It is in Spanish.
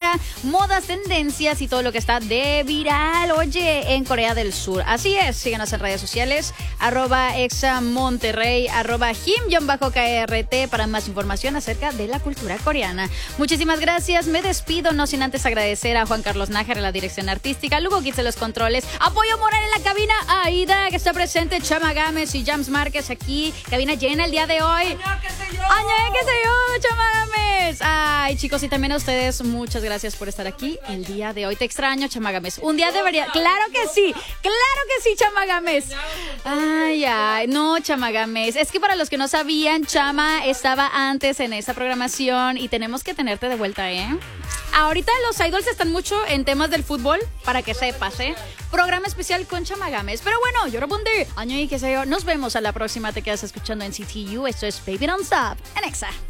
cultura, modas, tendencias y todo lo que está de viral, oye, en Corea del Sur. Así es, síganos en redes sociales, @examonterrey, @him_krt para más información acerca de la cultura coreana. Muchísimas gracias, me despido, no sin antes agradecer a Juan Carlos Nájera, la dirección artística, Lugo Kitz en los controles, Apoyo Moral en la cabina, Aida, que está presente, Chama Gámez y Jams Márquez aquí, cabina llena el día de hoy. ¡Año, qué sé yo, Chama Gámez! Ay, chicos, y también a ustedes, muchas gracias por estar aquí el día de hoy. Te extraño, Chama Gámez. Un día debería... ¡Claro que sí! Chama Gámez! Ay, no, Chama Gámez. Es que para los que no sabían, Chama estaba antes en esa programación y tenemos que tenerte de vuelta, ¿eh? Ahorita los idols están mucho en temas del fútbol, para que sepas, ¿eh? Programa especial con Chama Gámez. Pero bueno, yo respondi. Año y qué sé yo. Nos vemos a la próxima. Te quedas escuchando en CTU. Esto es Baby Don't Stop en Exa.